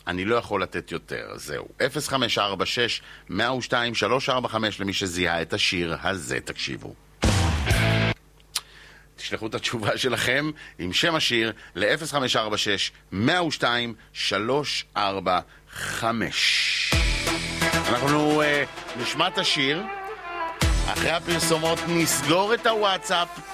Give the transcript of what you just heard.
אני לא יכול לתת יותר, זהו. 0546-102-345 למי שזיהה את השיר הזה, תקשיבו. תשלחו את התשובה שלכם עם שם השיר ל-0546-102-345. אנחנו נשמע את השיר. אחרי הפרסומות נסגור את הוואטסאפ